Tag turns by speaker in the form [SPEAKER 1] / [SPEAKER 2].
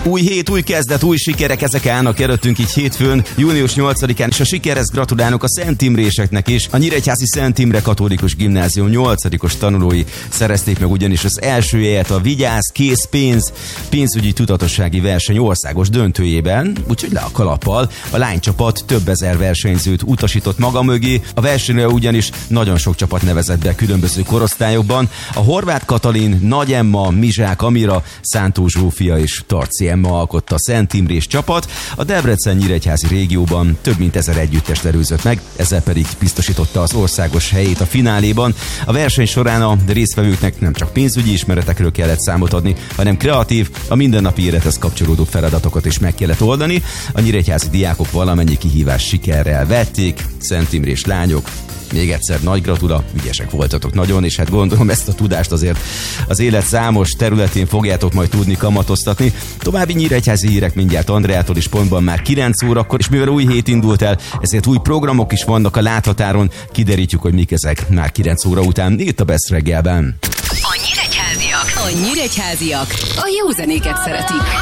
[SPEAKER 1] Új hét, új kezdet, új sikerek, ezek állnak előttünk így hétfőn, június 8-án, és a sikerhez gratulálunk a Szent Imréseknek is. A Nyíregyházi Szent Imre Katolikus Gimnázium 8-os tanulói szerezték meg ugyanis az első helyet a Vigyázz, kész pénz pénzügyi tudatossági verseny országos döntőjében, úgyhogy le a kalappal. A lánycsapat több ezer versenyzőt utasított maga mögé, a versenyre ugyanis nagyon sok csapat nevezett be különböző korosztályokban. A Horváth Katalin, Nagy Emma, Mizsák Amira, Szántó Zsófia és Tarci Emma alkotta a Szent Imrés csapat. A Debrecen-Nyíregyházi régióban több mint 1000 együttest erőzött meg, ezzel pedig biztosította az országos helyét a fináléban. A verseny során a résztvevőknek nem csak pénzügyi ismeretekről kellett számot adni, hanem kreatív, a mindennapi élethez kapcsolódó feladatokat is meg kellett oldani. A nyíregyházi diákok valamennyi kihívást sikerrel vették. Szent Imrés lányok, még egyszer nagy gratula, ügyesek voltatok nagyon, és hát gondolom ezt a tudást azért az élet számos területén fogjátok majd tudni kamatoztatni. További nyíregyházi hírek mindjárt Andreától is pontban már 9 órakor, és mivel új hét indult el, ezért új programok is vannak a láthatáron, kiderítjük, hogy mik ezek már 9 óra után itt a Best reggelben.
[SPEAKER 2] A nyíregyháziak a jó zenéket szeretik.